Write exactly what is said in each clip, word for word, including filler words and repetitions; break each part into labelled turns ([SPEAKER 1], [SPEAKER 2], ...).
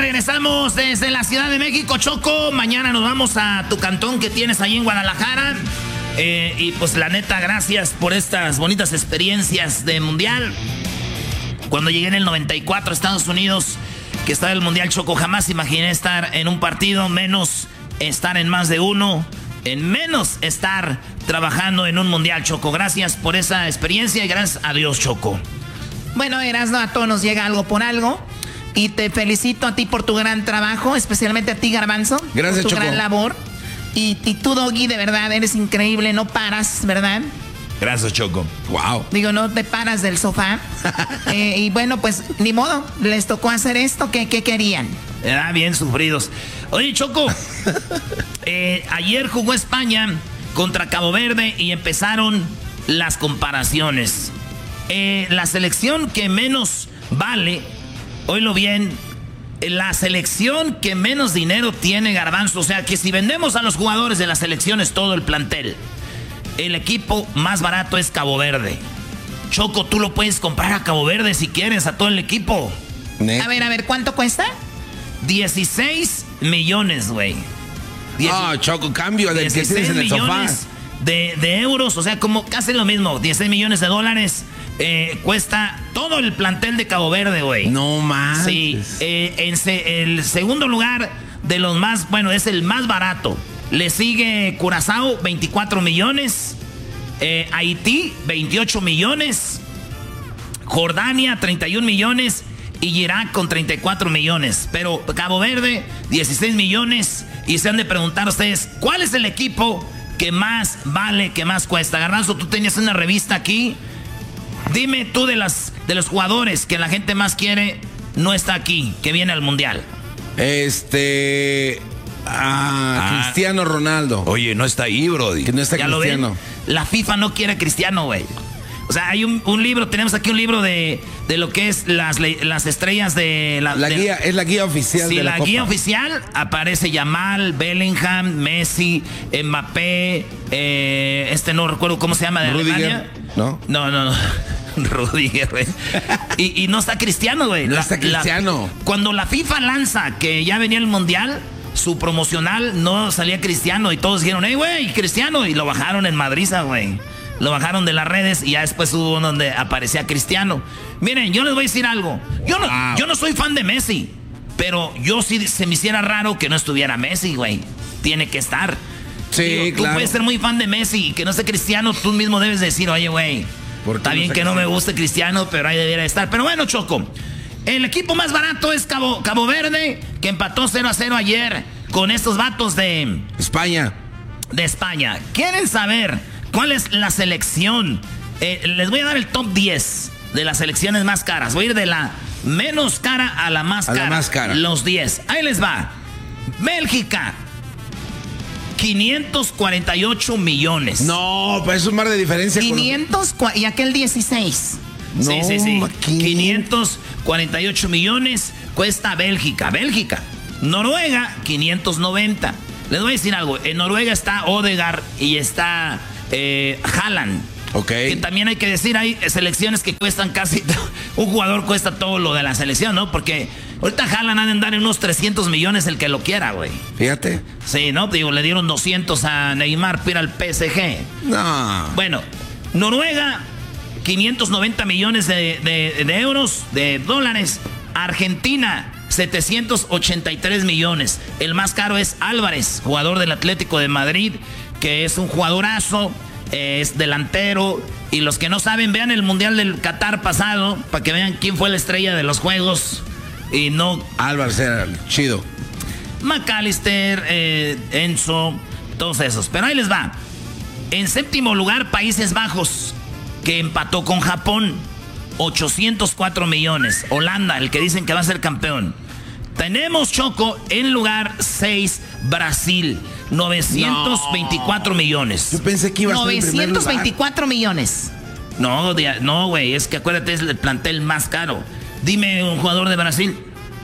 [SPEAKER 1] regresamos desde la Ciudad de México, Choco. Mañana nos vamos a tu cantón que tienes ahí en Guadalajara. Eh, y pues la neta, gracias por estas bonitas experiencias de Mundial. Cuando llegué en el noventa y cuatro a Estados Unidos, que estaba el Mundial, Choco, jamás imaginé estar en un partido, menos estar en más de uno, en menos estar trabajando en un Mundial, Choco. Gracias por esa experiencia y gracias a Dios, Choco.
[SPEAKER 2] Bueno, Erasno, a todos nos llega algo por algo. Y te felicito a ti por tu gran trabajo, especialmente a ti, Garbanzo.
[SPEAKER 3] Gracias,
[SPEAKER 2] por tu
[SPEAKER 3] Choco.
[SPEAKER 2] gran labor. Y, y tú, Doggy, de verdad, eres increíble, no paras, ¿verdad?
[SPEAKER 4] Gracias, Choco.
[SPEAKER 3] Wow.
[SPEAKER 2] Digo, no te paras del sofá. eh, y bueno, pues, ni modo, les tocó hacer esto. ¿Qué, qué querían?
[SPEAKER 1] Ah, bien sufridos. Oye, Choco, eh, ayer jugó España contra Cabo Verde y empezaron las comparaciones. Eh, la selección que menos vale, oílo bien, la selección que menos dinero tiene, Garbanzo. O sea, que si vendemos a los jugadores de las selecciones todo el plantel, el equipo más barato es Cabo Verde. Choco, tú lo puedes comprar a Cabo Verde si quieres, a todo el equipo.
[SPEAKER 2] A ver, a ver, ¿cuánto cuesta?
[SPEAKER 1] dieciséis millones, güey.
[SPEAKER 3] Ah, Choco, cambio del que tienes en el sofá.
[SPEAKER 1] De, de euros, o sea, como casi lo mismo. dieciséis millones de dólares eh, cuesta todo el plantel de Cabo Verde, güey.
[SPEAKER 3] No más.
[SPEAKER 1] Sí, eh, en se, el segundo lugar de los más, bueno, es el más barato. Le sigue Curazao, veinticuatro millones. Eh, Haití, veintiocho millones. Jordania, treinta y un millones. Y Irak con treinta y cuatro millones. Pero Cabo Verde, dieciséis millones. Y se han de preguntar ustedes, ¿cuál es el equipo que más vale, que más cuesta? Garbanzo, tú tenías una revista aquí. Dime tú de, las, de los jugadores que la gente más quiere, no está aquí, que viene al Mundial.
[SPEAKER 3] Este... Ah, ah, Cristiano Ronaldo.
[SPEAKER 4] Oye, no está ahí, brody.
[SPEAKER 3] Que no está
[SPEAKER 1] ¿Ya
[SPEAKER 3] Cristiano.
[SPEAKER 1] lo ven? La FIFA no quiere a Cristiano, güey. O sea, hay un, un libro, tenemos aquí un libro de, de lo que es las, las estrellas de la...
[SPEAKER 3] La
[SPEAKER 1] de,
[SPEAKER 3] guía, es la guía oficial
[SPEAKER 1] sí,
[SPEAKER 3] de la,
[SPEAKER 1] la
[SPEAKER 3] Copa.
[SPEAKER 1] guía oficial aparece Yamal, Bellingham, Messi, Mbappé, eh, este no recuerdo cómo se llama, de
[SPEAKER 3] Rudiger,
[SPEAKER 1] Alemania.
[SPEAKER 3] ¿no?
[SPEAKER 1] No, no, no. Rudiger, güey. Y, y no está Cristiano, güey.
[SPEAKER 3] No
[SPEAKER 1] La,
[SPEAKER 3] está Cristiano.
[SPEAKER 1] La, cuando la FIFA lanza que ya venía el Mundial, su promocional no salía Cristiano y todos dijeron, hey, güey, Cristiano. Y lo bajaron en Madriza, güey. Lo bajaron de las redes y ya después hubo uno donde aparecía Cristiano. Miren, yo les voy a decir algo. Yo no, wow. yo no soy fan de Messi, pero yo sí se me hiciera raro que no estuviera Messi, güey. Tiene que estar.
[SPEAKER 3] Sí,
[SPEAKER 1] Digo,
[SPEAKER 3] claro.
[SPEAKER 1] Tú puedes ser muy fan de Messi y que no esté Cristiano, tú mismo debes decir, oye, güey, está bien que no me guste Cristiano, pero ahí debería estar. Pero bueno, Choco, el equipo más barato es Cabo, Cabo Verde, que empató cero a cero ayer con estos vatos de
[SPEAKER 3] España.
[SPEAKER 1] De España. ¿Quieren saber cuál es la selección? Eh, les voy a dar el top diez de las selecciones más caras. Voy a ir de la menos cara a la más,
[SPEAKER 3] a
[SPEAKER 1] cara.
[SPEAKER 3] La más cara.
[SPEAKER 1] Los diez. Ahí les va. Bélgica, quinientos cuarenta y ocho millones.
[SPEAKER 3] No, pues es un mar de diferencia.
[SPEAKER 2] quinientos con... y aquel dieciséis.
[SPEAKER 1] No, sí, sí, sí.
[SPEAKER 3] quinientos.
[SPEAKER 1] quinientos cuarenta y ocho millones cuesta Bélgica. Bélgica. Noruega, quinientos noventa. Les voy a decir algo. En Noruega está Odegaard y está eh, Haaland.
[SPEAKER 3] Ok.
[SPEAKER 1] Que también hay que decir, hay selecciones que cuestan casi... Un jugador cuesta todo lo de la selección, ¿no? Porque ahorita Haaland ha de andar en unos trescientos millones el que lo quiera, güey.
[SPEAKER 3] Fíjate.
[SPEAKER 1] Sí, ¿no? Digo, le dieron doscientos a Neymar para ir al P S G.
[SPEAKER 3] No.
[SPEAKER 1] Bueno, Noruega, quinientos noventa millones de, de, de euros, de dólares. Argentina, setecientos ochenta y tres millones. El más caro es Álvarez, jugador del Atlético de Madrid, que es un jugadorazo, es delantero. Y los que no saben, vean el Mundial del Qatar pasado, para que vean quién fue la estrella de los juegos. Y no...
[SPEAKER 3] Álvarez era chido.
[SPEAKER 1] McAllister, eh, Enzo, todos esos. Pero ahí les va. En séptimo lugar, Países Bajos, que empató con Japón, ochocientos cuatro millones. Holanda, el que dicen que va a ser campeón. Tenemos, Choco, en lugar seis, Brasil, novecientos veinticuatro no. millones.
[SPEAKER 3] Yo pensé que iba a estar en primer lugar.
[SPEAKER 2] novecientos veinticuatro millones.
[SPEAKER 1] No, no, güey, es que acuérdate, es el plantel más caro. Dime un jugador de Brasil.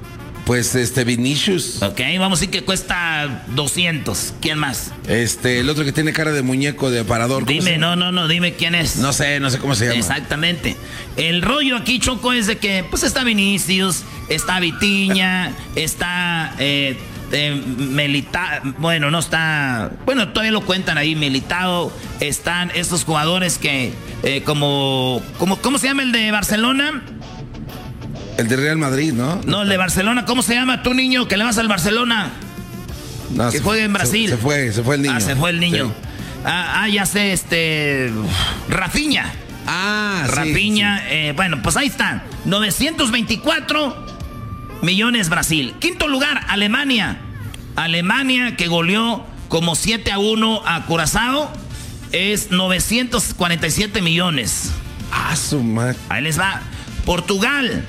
[SPEAKER 3] Pues este, Vinicius.
[SPEAKER 1] Ok, vamos a decir que cuesta doscientos. ¿Quién más?
[SPEAKER 3] Este, el otro que tiene cara de muñeco, de aparador.
[SPEAKER 1] Dime, no, no, no, dime quién es.
[SPEAKER 3] No sé, no sé cómo se llama.
[SPEAKER 1] Exactamente. El rollo aquí, Choco, es de que, pues está Vinicius, está Vitiña, está eh, eh, Militao, bueno, no está, bueno, todavía lo cuentan ahí, Militao, están estos jugadores que, eh, como, como, ¿cómo se llama el de Barcelona?
[SPEAKER 3] El de Real Madrid, ¿no?
[SPEAKER 1] No, el de Barcelona, ¿cómo se llama tú, niño, que le vas al Barcelona?
[SPEAKER 3] No,
[SPEAKER 1] que
[SPEAKER 3] se,
[SPEAKER 1] juegue en Brasil.
[SPEAKER 3] Se, se fue, se fue el niño.
[SPEAKER 1] Ah, se fue el niño.
[SPEAKER 3] Sí.
[SPEAKER 1] Ah, ah, ya sé, este, Rafinha.
[SPEAKER 3] Ah,
[SPEAKER 1] Rafinha,
[SPEAKER 3] sí, sí.
[SPEAKER 1] Eh, bueno, pues ahí está. novecientos veinticuatro millones Brasil. Quinto lugar, Alemania. Alemania que goleó como siete a uno a Curazao. Es novecientos cuarenta y siete millones.
[SPEAKER 3] Ah, su madre.
[SPEAKER 1] Ahí les va. Portugal.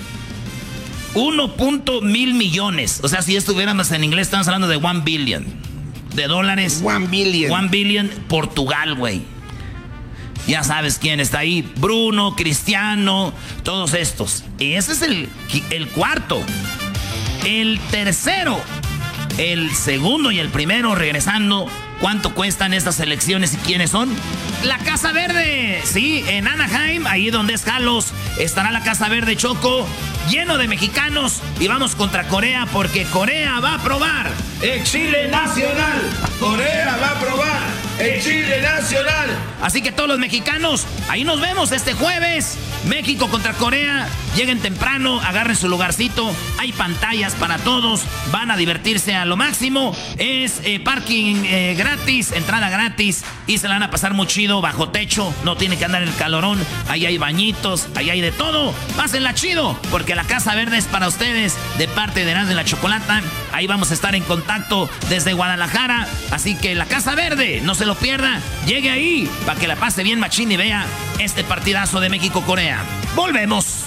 [SPEAKER 1] uno punto mil millones. O sea, si estuviéramos en inglés, estamos hablando de one billion. De dólares.
[SPEAKER 3] One billion.
[SPEAKER 1] One billion. Portugal, güey. Ya sabes quién está ahí. Bruno, Cristiano, todos estos. Y ese es el, el cuarto. El tercero. El segundo y el primero, regresando. ¿Cuánto cuestan estas elecciones y quiénes son? La Casa Verde. Sí, en Anaheim, ahí donde es Jalos, estará la Casa Verde, Choco, lleno de mexicanos. Y vamos contra Corea porque Corea va a probar el Chile Nacional. Corea va a probar el Chile Nacional. Así que todos los mexicanos, ahí nos vemos este jueves. México contra Corea. Lleguen temprano, agarren su lugarcito. Hay pantallas para todos. Van a divertirse a lo máximo. Es eh, parking eh, gratis, entrada gratis. Y se la van a pasar muy chido bajo techo. No tiene que andar en el calorón. Ahí hay bañitos, ahí hay de todo. Pásenla chido, porque la Casa Verde es para ustedes. De parte de Erasmo de la Chocolata. Ahí vamos a estar en contacto desde Guadalajara. Así que la Casa Verde, no se lo pierda. Llegue ahí para que la pase bien machín y vea este partidazo de México-Corea. Volvemos.